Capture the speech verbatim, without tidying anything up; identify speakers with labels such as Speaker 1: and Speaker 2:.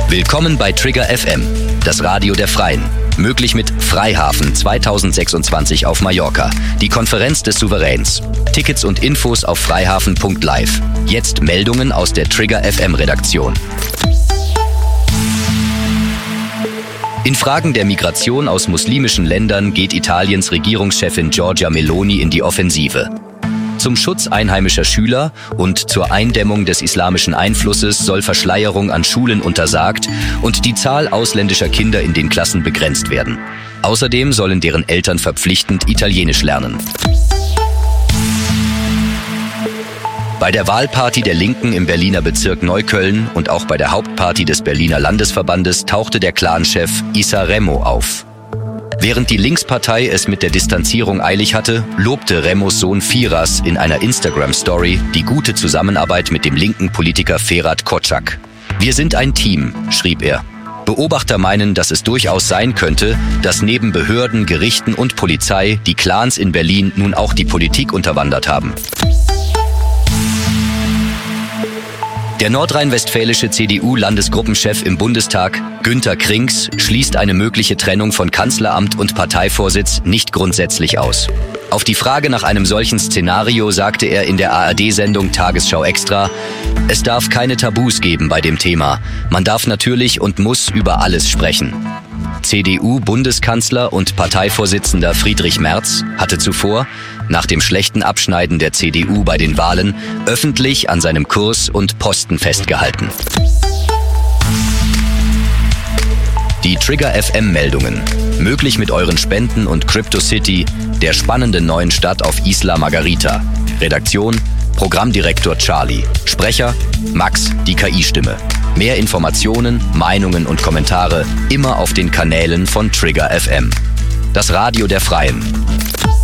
Speaker 1: Willkommen bei Trigger F M, das Radio der Freien. Möglich mit Freihafen zweitausendsechsundzwanzig auf Mallorca, die Konferenz des Souveräns. Tickets und Infos auf freihafen punkt live. Jetzt Meldungen aus der Trigger F M-Redaktion. In Fragen der Migration aus muslimischen Ländern geht Italiens Regierungschefin Giorgia Meloni in die Offensive. Zum Schutz einheimischer Schüler und zur Eindämmung des islamischen Einflusses soll Verschleierung an Schulen untersagt und die Zahl ausländischer Kinder in den Klassen begrenzt werden. Außerdem sollen deren Eltern verpflichtend Italienisch lernen. Bei der Wahlparty der Linken im Berliner Bezirk Neukölln und auch bei der Hauptparty des Berliner Landesverbandes tauchte der Clanchef Issa Remo auf. Während die Linkspartei es mit der Distanzierung eilig hatte, lobte Remos Sohn Firas in einer Instagram-Story die gute Zusammenarbeit mit dem linken Politiker Ferhat Kocak. Wir sind ein Team, schrieb er. Beobachter meinen, dass es durchaus sein könnte, dass neben Behörden, Gerichten und Polizei die Clans in Berlin nun auch die Politik unterwandert haben. Der nordrhein-westfälische C D U-Landesgruppenchef im Bundestag, Günter Krings, schließt eine mögliche Trennung von Kanzleramt und Parteivorsitz nicht grundsätzlich aus. Auf die Frage nach einem solchen Szenario sagte er in der A R D-Sendung Tagesschau Extra: Es darf keine Tabus geben bei dem Thema. Man darf natürlich und muss über alles sprechen. C D U-Bundeskanzler und Parteivorsitzender Friedrich Merz hatte zuvor, nach dem schlechten Abschneiden der C D U bei den Wahlen, öffentlich an seinem Kurs und Posten festgehalten. Die Trigger F M-Meldungen. Möglich mit euren Spenden und CryptoCity, der spannenden neuen Stadt auf Isla Margarita. Redaktion: Programmdirektor Charlie. Sprecher: Max, die K I-Stimme. Mehr Informationen, Meinungen und Kommentare immer auf den Kanälen von Trigger F M. Das Radio der Freien.